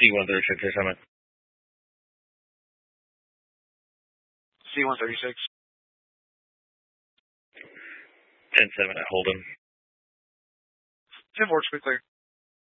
C-136 or something. C-136. 10-7, I hold him. 10-4, be clear.